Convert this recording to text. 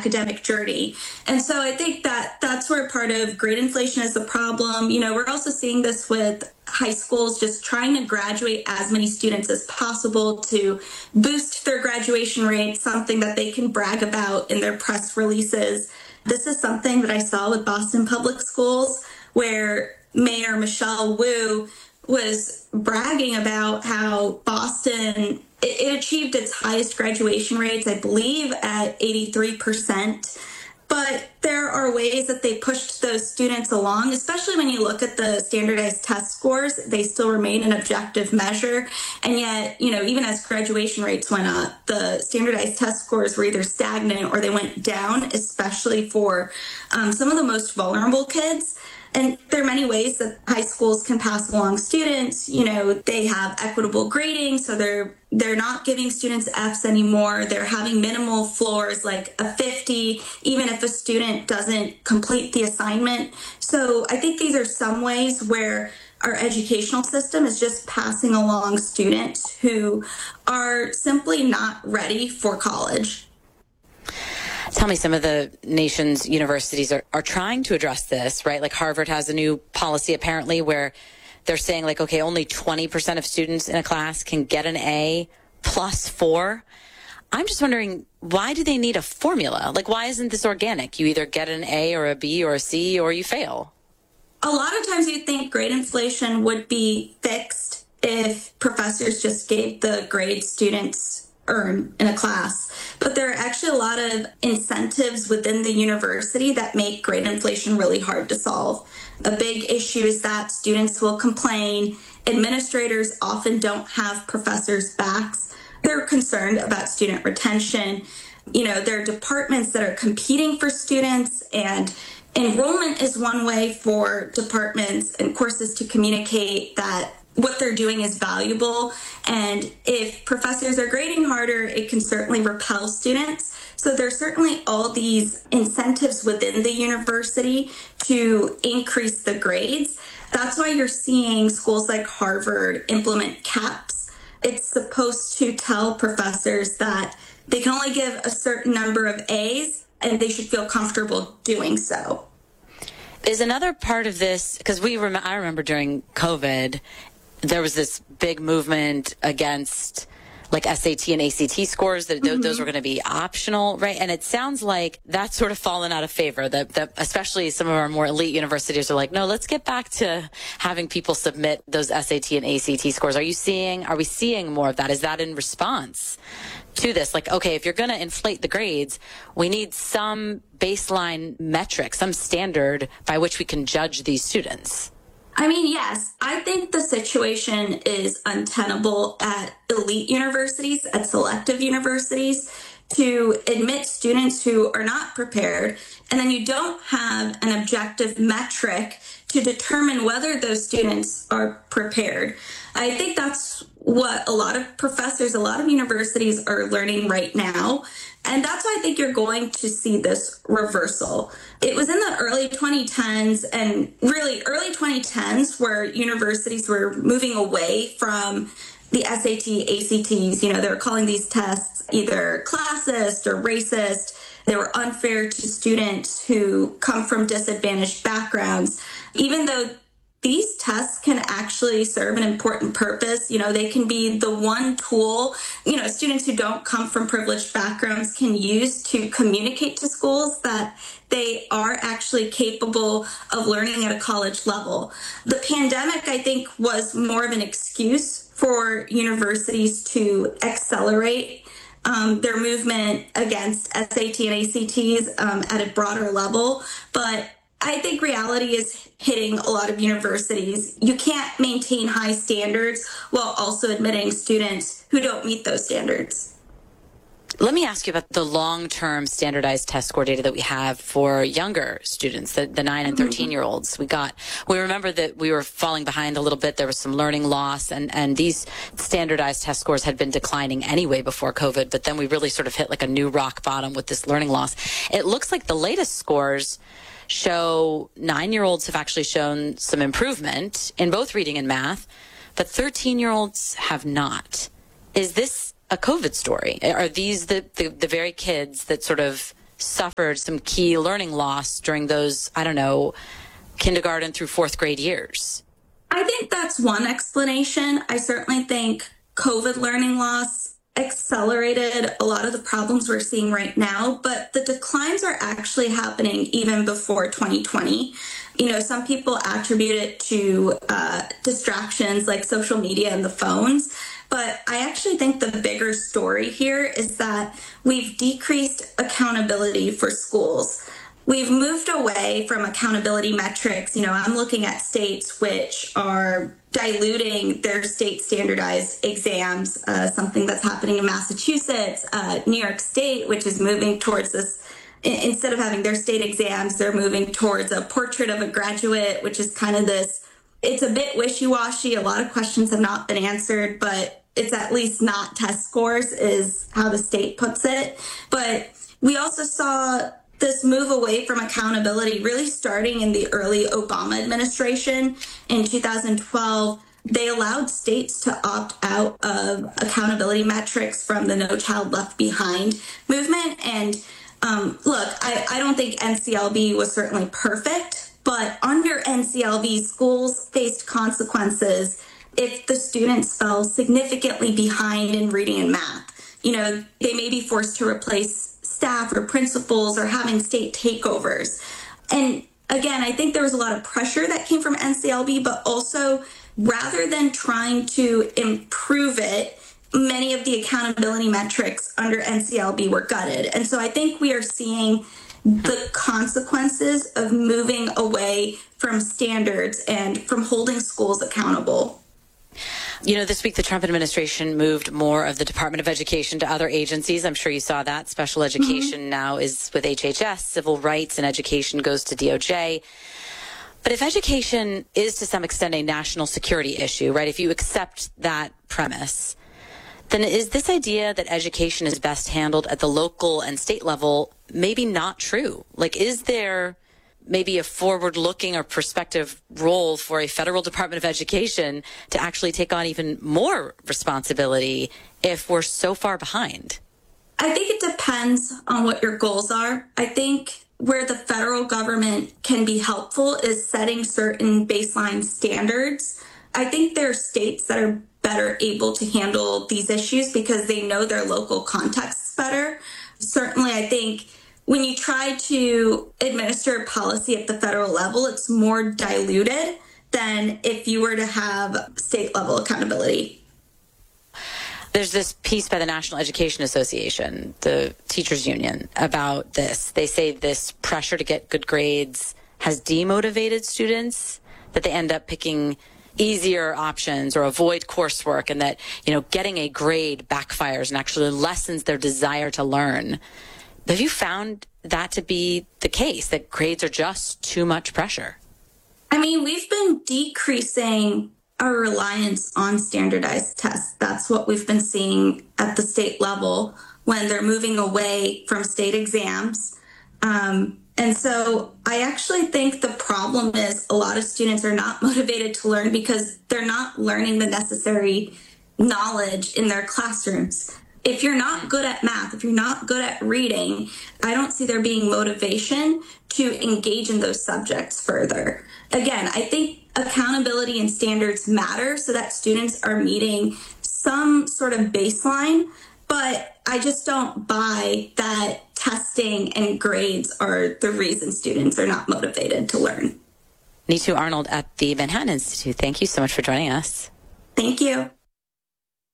academic journey. And so I think that that's where part of grade inflation is the problem. We're also seeing this with high schools just trying to graduate as many students as possible to boost their graduation rate, something that they can brag about in their press releases. This is something that I saw with Boston Public Schools, where Mayor Michelle Wu was bragging about how Boston, it achieved its highest graduation rates, I believe, at 83%. But there are ways that they pushed those students along, especially when you look at the standardized test scores. They still remain an objective measure. And yet, even as graduation rates went up, the standardized test scores were either stagnant or they went down, especially for some of the most vulnerable kids. And there are many ways that high schools can pass along students. They have equitable grading, so they're not giving students Fs anymore. They're having minimal floors like a 50, even if a student doesn't complete the assignment. So I think these are some ways where our educational system is just passing along students who are simply not ready for college. Tell me, some of the nation's universities are trying to address this, right? Like Harvard has a new policy apparently where they're saying like, okay, only 20% of students in a class can get an A plus 4. I'm just wondering, why do they need a formula? Like, why isn't this organic? You either get an A or a B or a C or you fail. A lot of times you think grade inflation would be fixed if professors just gave the grades students earn in a class. But there are actually a lot of incentives within the university that make grade inflation really hard to solve. A big issue is that students will complain. Administrators often don't have professors' backs. They're concerned about student retention. There are departments that are competing for students, and enrollment is one way for departments and courses to communicate that what they're doing is valuable. And if professors are grading harder, it can certainly repel students. So there's certainly all these incentives within the university to increase the grades. That's why you're seeing schools like Harvard implement caps. It's supposed to tell professors that they can only give a certain number of A's and they should feel comfortable doing so. Is another part of this, because I remember during COVID, there was this big movement against like SAT and ACT scores, that those were going to be optional, right? And it sounds like that's sort of fallen out of favor, that especially some of our more elite universities are like, no, let's get back to having people submit those SAT and ACT scores. Are we seeing more of that? Is that in response to this? Like, okay, if you're going to inflate the grades, we need some baseline metric, some standard by which we can judge these students. Yes, I think the situation is untenable at elite universities, at selective universities, to admit students who are not prepared, and then you don't have an objective metric to determine whether those students are prepared. I think that's what a lot of professors, a lot of universities are learning right now. And that's why I think you're going to see this reversal. It was in the early 2010s and really early 2010s where universities were moving away from the SAT, ACTs. They were calling these tests either classist or racist. They were unfair to students who come from disadvantaged backgrounds, even though these tests can actually serve an important purpose. They can be the one tool, students who don't come from privileged backgrounds can use to communicate to schools that they are actually capable of learning at a college level. The pandemic, I think, was more of an excuse for universities to accelerate their movement against SAT and ACTs at a broader level. But I think reality is hitting a lot of universities. You can't maintain high standards while also admitting students who don't meet those standards. Let me ask you about the long-term standardized test score data that we have for younger students, the 9 and 13-year-olds. We remember that we were falling behind a little bit. There was some learning loss, and these standardized test scores had been declining anyway before COVID, but then we really sort of hit like a new rock bottom with this learning loss. It looks like the latest scores show 9-year-olds have actually shown some improvement in both reading and math, but 13-year-olds have not. Is this a COVID story? Are these the very kids that sort of suffered some key learning loss during those, I don't know, kindergarten through fourth grade years? I think that's one explanation. I certainly think COVID learning loss accelerated a lot of the problems we're seeing right now, but the declines are actually happening even before 2020. You know, some people attribute it to distractions like social media and the phones, but I actually think the bigger story here is that we've decreased accountability for schools. We've moved away from accountability metrics. You know, I'm looking at states which are diluting their state standardized exams, something that's happening in Massachusetts, New York State, which is moving towards this. Instead of having their state exams, they're moving towards a portrait of a graduate, which is kind of this, it's a bit wishy-washy. A lot of questions have not been answered, but it's at least not test scores is how the state puts it. But we also saw this move away from accountability really starting in the early Obama administration. In 2012, they allowed states to opt out of accountability metrics from the No Child Left Behind movement. And look, I don't think NCLB was certainly perfect, but under NCLB, schools faced consequences if the students fell significantly behind in reading and math. You know, they may be forced to replace staff or principals or having state takeovers. And again, I think there was a lot of pressure that came from NCLB, but also rather than trying to improve it, many of the accountability metrics under NCLB were gutted. And so I think we are seeing the consequences of moving away from standards and from holding schools accountable. You know, this week the Trump administration moved more of the Department of Education to other agencies. I'm sure you saw that. Special education now is with HHS. Civil rights and education goes to DOJ. But if education is to some extent a national security issue, right, if you accept that premise, then is this idea that education is best handled at the local and state level maybe not true? Like, is there maybe a forward-looking or prospective role for a federal Department of Education to actually take on even more responsibility if we're so far behind? I think it depends on what your goals are. I think where the federal government can be helpful is setting certain baseline standards. I think there are states that are better able to handle these issues because they know their local contexts better. Certainly, I think when you try to administer policy at the federal level, it's more diluted than if you were to have state level accountability. There's this piece by the National Education Association, the teachers union, about this. They say this pressure to get good grades has demotivated students, that they end up picking easier options or avoid coursework, and that, you know, getting a grade backfires and actually lessens their desire to learn. Have you found that to be the case, that grades are just too much pressure? I mean, we've been decreasing our reliance on standardized tests. That's what we've been seeing at the state level when they're moving away from state exams. And so I actually think the problem is a lot of students are not motivated to learn because they're not learning the necessary knowledge in their classrooms. If you're not good at math, if you're not good at reading, I don't see there being motivation to engage in those subjects further. Again, I think accountability and standards matter so that students are meeting some sort of baseline, but I just don't buy that testing and grades are the reason students are not motivated to learn. Neetu Arnold at the Manhattan Institute, thank you so much for joining us. Thank you.